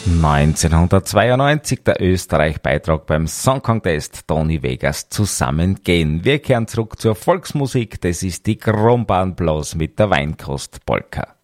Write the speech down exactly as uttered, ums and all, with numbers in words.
neunzehnhundertzweiundneunzig der Österreich-Beitrag beim Song Contest Tony Vegas Zusammengehen. Wir kehren zurück zur Volksmusik, das ist die Kronbahn bloß mit der Weinkost-Polka.